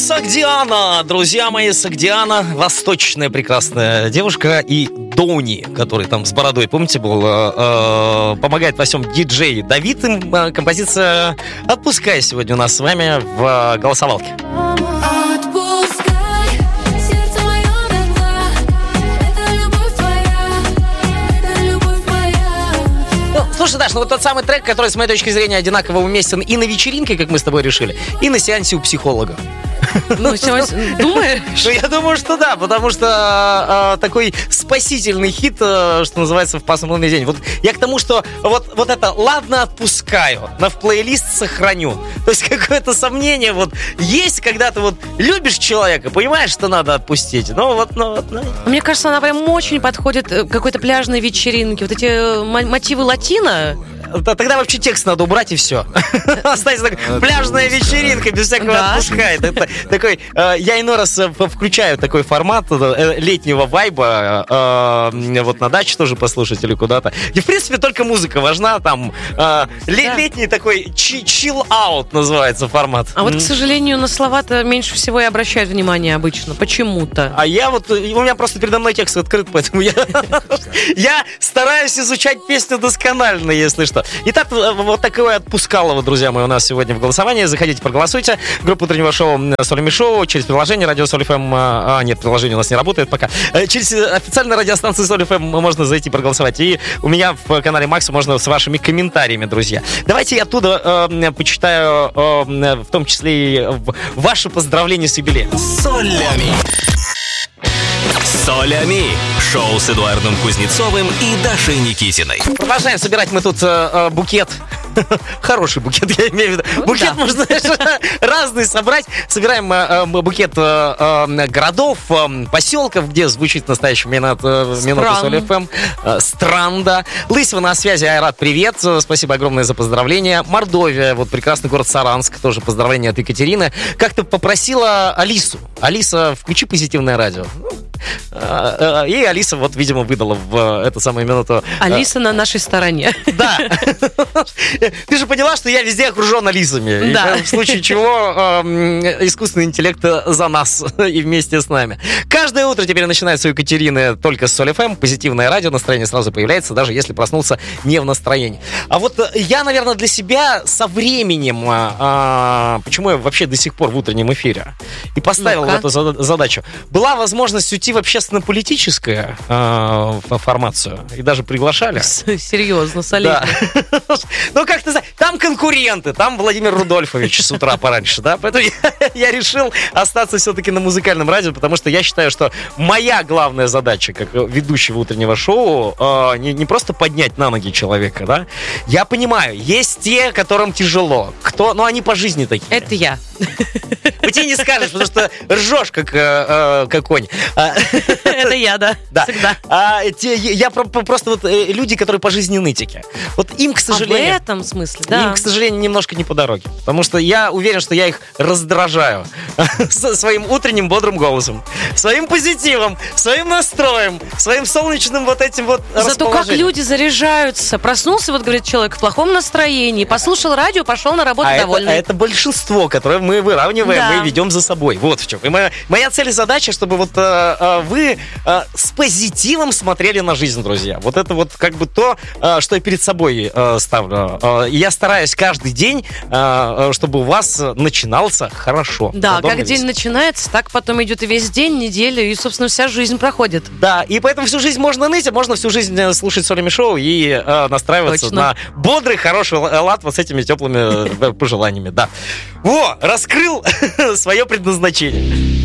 Согдиана, друзья мои, Согдиана, восточная прекрасная девушка, и Дони, который там с бородой, помните, был, помогает во всем диджей Давид, композиция «Отпускай» сегодня у нас с вами в голосовалке. Слушай, Даш, ну вот тот самый трек, который, с моей точки зрения, одинаково уместен и на вечеринке, как мы с тобой решили, и на сеансе у психолога. Ну, думаешь? Ну, я думаю, что да, потому что такой спасительный хит, что называется, в пасмурный день. Вот я к тому, что вот это «ладно, отпускаю», но в плейлист сохраню. То есть какое-то сомнение вот есть, когда ты вот любишь человека, понимаешь, что надо отпустить. Мне кажется, она прям очень подходит к какой-то пляжной вечеринке. Вот эти мотивы латино. Тогда вообще текст надо убрать и все. Остается такая пляжная вечеринка без всякого отпускай. Такой, я иной раз включаю такой формат летнего вайба, вот на даче тоже послушать или куда-то. И в принципе только музыка важна, там летний такой chill-out называется формат. А вот, к сожалению, на слова-то меньше всего и обращают внимание обычно, почему-то. А я вот, у меня просто передо мной текст открыт, поэтому я стараюсь изучать песню досконально, если что. Итак, вот такое «Отпускалово», друзья мои, у нас сегодня в голосовании. Заходите, проголосуйте. Группа утреннего шоу «Соль МИ Шоу» через приложение «Радио Соль ФМ». Нет, приложение у нас не работает пока. Через официальную радиостанцию «Соль ФМ» можно зайти проголосовать. И у меня в канале Макса можно с вашими комментариями, друзья. Давайте я оттуда почитаю, в том числе и ваши поздравления с юбилеем. Солями. Солями. Шоу с Эдуардом Кузнецовым и Дашей Никитиной. Продолжаем собирать мы тут букет. Хороший букет, я имею в виду. Букет можно, знаешь, разный собрать. Собираем букет городов, поселков, где звучит настоящая минута Соль ФМ. Стран, Лысьва на связи, Айрат, привет. Спасибо огромное за поздравления. Мордовия, вот прекрасный город Саранск, тоже поздравления от Екатерины. Как-то попросила Алису. Алиса, включи позитивное радио. И Алиса, вот, видимо, выдала в эту самую минуту. Алиса на нашей стороне. Да. Ты же поняла, что я везде окружен Алисами. Да. В случае чего искусственный интеллект за нас и вместе с нами. Каждое утро теперь начинается у Екатерины только с Соль ФМ. Позитивное радио, настроение сразу появляется, даже если проснулся не в настроении. А вот я, наверное, для себя со временем, почему я вообще до сих пор в утреннем эфире и поставил эту задачу, была возможность уйти в общественно-политическую формацию. И даже приглашали. Серьезно, солидно. Да. Ну, как ты знаешь, там конкуренты, там Владимир Рудольфович с утра пораньше, да, поэтому я решил остаться все-таки на музыкальном радио, потому что я считаю, что моя главная задача, как ведущего утреннего шоу, не просто поднять на ноги человека, да, я понимаю, есть те, которым тяжело, ну, они по жизни такие. Это я. Ты не скажешь, потому что ржешь, как конь. Это я, да. Всегда. Я просто вот люди, которые по жизни нытики. Вот им, к сожалению... в этом смысле, да. Им, к сожалению, немножко не по дороге. Потому что я уверен, что я их раздражаю своим утренним бодрым голосом, своим позитивом, своим настроем, своим солнечным вот этим вот Зато как люди заряжаются. Проснулся, вот говорит человек, в плохом настроении, послушал радио, пошел на работу довольный. Это большинство, которое мы выравниваем, мы ведем за собой. Вот в чем. И моя цель и задача, чтобы вот вы с позитивом смотрели на жизнь, друзья. Вот это вот как бы то, что я перед собой ставлю. И я стараюсь каждый день, чтобы у вас начинался хорошо. Да, как день начинается, так потом идет и весь день, неделю, и, собственно, вся жизнь проходит. Да, и поэтому всю жизнь можно ныть, а можно всю жизнь слушать Соль МИ Шоу и настраиваться на бодрый, хороший лад вот с этими теплыми пожеланиями. Да. Раскрыл свое предназначение.